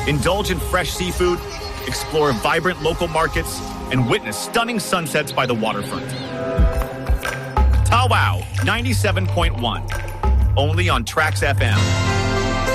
Indulge in fresh seafood, explore vibrant local markets, and witness stunning sunsets by the waterfront. Tawow 97.1, only on Trax FM.